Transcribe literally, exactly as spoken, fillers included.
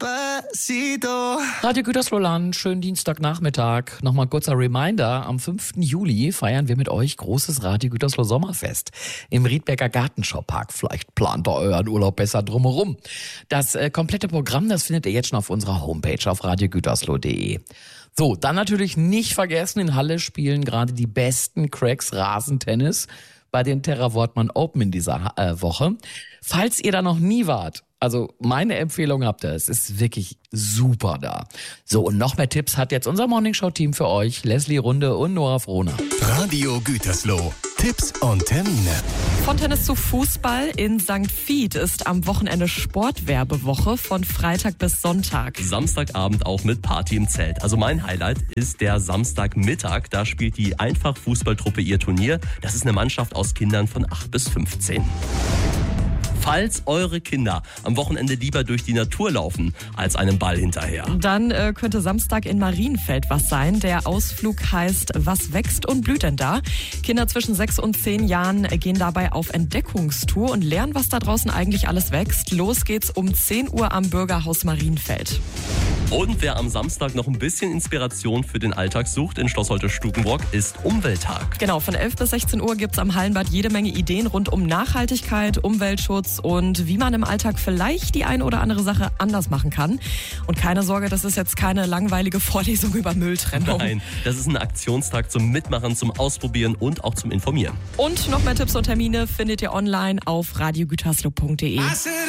Despacito. Radio Gütersloh, schönen Dienstagnachmittag. Nochmal kurzer Reminder, am fünften Juli feiern wir mit euch großes Radio Gütersloh Sommerfest im Riedberger Gartenschaupark. Vielleicht plant ihr euren Urlaub besser drumherum. Das äh, komplette Programm, das findet ihr jetzt schon auf unserer Homepage auf radio gütersloh punkt de. So, dann natürlich nicht vergessen, in Halle spielen gerade die besten Cracks Rasentennis bei den Terra Wortmann Open in dieser äh, Woche. Falls ihr da noch nie wart, also meine Empfehlung habt ihr, es ist wirklich super da. So, und noch mehr Tipps hat jetzt unser Morningshow-Team für euch, Leslie Runde und Nora Frohner. Radio Gütersloh, Tipps und Termine. Von Tennis zu Fußball in Sankt Vith ist am Wochenende Sportwerbewoche von Freitag bis Sonntag. Samstagabend auch mit Party im Zelt. Also mein Highlight ist der Samstagmittag. Da spielt die Einfach-Fußballtruppe ihr Turnier. Das ist eine Mannschaft aus Kindern von acht bis fünfzehn. Falls eure Kinder am Wochenende lieber durch die Natur laufen als einem Ball hinterher. Dann äh, könnte Samstag in Marienfeld was sein. Der Ausflug heißt Was wächst und blüht denn da? Kinder zwischen sechs und zehn Jahren gehen dabei auf Entdeckungstour und lernen, was da draußen eigentlich alles wächst. Los geht's um zehn Uhr am Bürgerhaus Marienfeld. Und wer am Samstag noch ein bisschen Inspiration für den Alltag sucht in Schloss Holte-Stukenbrock, ist Umwelttag. Genau, von elf bis sechzehn Uhr gibt's am Hallenbad jede Menge Ideen rund um Nachhaltigkeit, Umweltschutz und wie man im Alltag vielleicht die eine oder andere Sache anders machen kann. Und keine Sorge, das ist jetzt keine langweilige Vorlesung über Mülltrennung. Nein, das ist ein Aktionstag zum Mitmachen, zum Ausprobieren und auch zum Informieren. Und noch mehr Tipps und Termine findet ihr online auf radio gütersloh punkt de.